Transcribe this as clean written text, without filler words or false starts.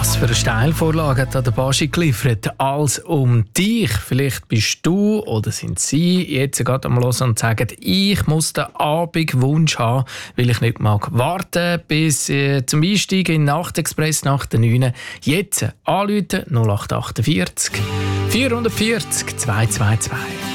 Was für eine Steilvorlage hat der Baschi geliefert? Als um dich. Vielleicht bist du oder sind sie jetzt gerade am Hören und sagen, ich muss den Abendwunsch haben, weil ich nicht mag warten bis zum Einstieg in den Nachtexpress nach der 9. Jetzt anrufen 0848 440 222.